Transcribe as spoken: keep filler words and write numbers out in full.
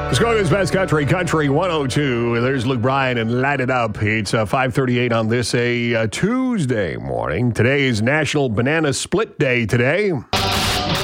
Chicago's Best Country, Country one oh two. There's Luke Bryan and Light It Up. It's uh, five thirty-eight on this a uh, Tuesday morning. Today is National Banana Split Day today.